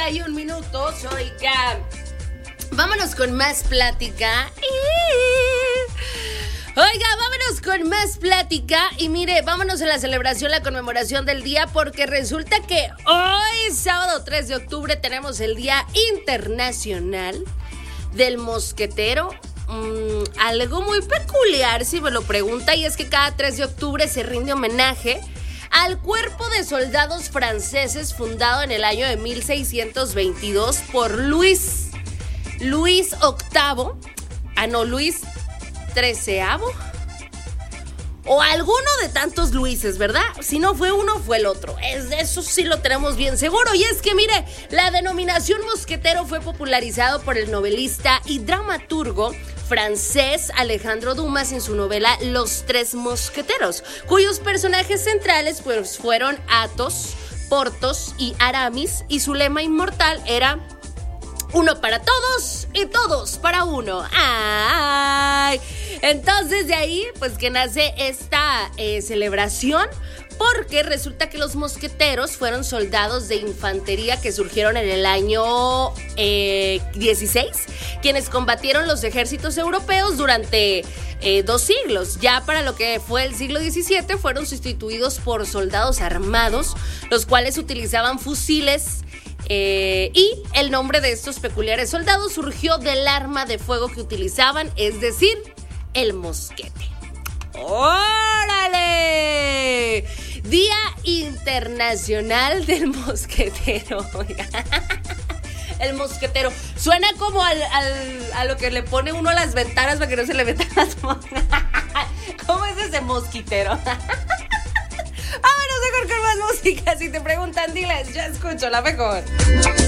9:31 minutos, oiga. Vámonos con más plática. Oiga, vámonos con más plática. Y mire, vámonos a la celebración, la conmemoración del día, porque resulta que hoy, sábado 3 de octubre, tenemos el Día Internacional del Mosquetero. Algo muy peculiar, si me lo pregunta, y es que cada 3 de octubre se rinde homenaje al cuerpo de soldados franceses fundado en el año de 1622 por Luis VIII, Luis XIII, o alguno de tantos Luises, ¿verdad? Si no fue uno, fue el otro. Eso sí lo tenemos bien seguro. Y es que, mire, la denominación mosquetero fue popularizado por el novelista y dramaturgo francés Alejandro Dumas en su novela Los Tres Mosqueteros, cuyos personajes centrales pues fueron Athos, Porthos y Aramis, y su lema inmortal era: uno para todos y todos para uno. ¡Ay! Entonces de ahí pues que nace esta celebración, porque resulta que los mosqueteros fueron soldados de infantería que surgieron en el año 16, quienes combatieron los ejércitos europeos durante 2 siglos. Ya para lo que fue el siglo XVII fueron sustituidos por soldados armados, los cuales utilizaban fusiles. Y el nombre de estos peculiares soldados surgió del arma de fuego que utilizaban, es decir, el mosquete. ¡Órale! Día Internacional del Mosquetero. El mosquetero. Suena como a lo que le pone uno a las ventanas para que no se le metan las moscas. ¿Cómo es ese mosquitero? Vámonos mejor con más música. Si te preguntan, diles, yo escucho la mejor.